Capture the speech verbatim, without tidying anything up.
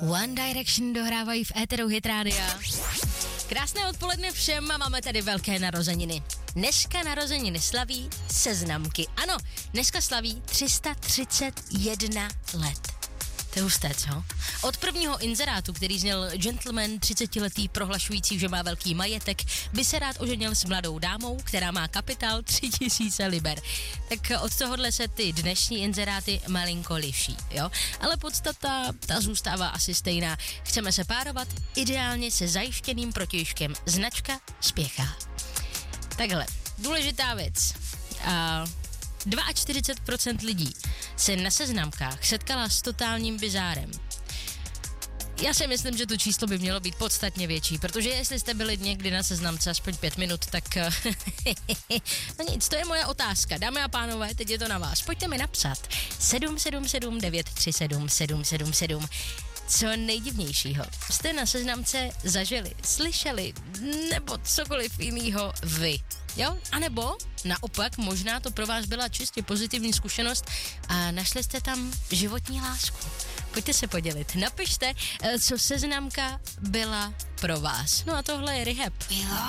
One Direction dohrávají v éteru Hit Rádia. Krásné odpoledne všem a máme tady velké narozeniny. Dneska narozeniny slaví Seznamky. Ano, dneska slaví tři sta třicet jedna let. To je husté, co? Od prvního inzerátu, který zněl gentleman třicetiletý prohlašující, že má velký majetek, by se rád oženil s mladou dámou, která má kapitál tři tisíce liber. Tak od tohohle se ty dnešní inzeráty malinko liší, jo? Ale podstata, ta zůstává asi stejná. Chceme se párovat ideálně se zajištěným protějškem. Značka spěchá. Takhle, důležitá věc. A čtyřicet dva procent lidí se na seznamkách setkala s totálním bizárem. Já si myslím, že to číslo by mělo být podstatně větší, protože jestli jste byli někdy na seznamce aspoň pět minut, tak no nic, to je moje otázka. Dámy a pánové, teď je to na vás. Pojďte mi napsat sedm sedm sedm devět tři sedm sedm sedm sedm. Co nejdivnějšího jste na seznamce zažili, slyšeli, nebo cokoliv jinýho vy, jo? A nebo naopak, možná to pro vás byla čistě pozitivní zkušenost a našli jste tam životní lásku. Pojďte se podělit, napište, co seznamka byla pro vás. No a tohle je Rehab.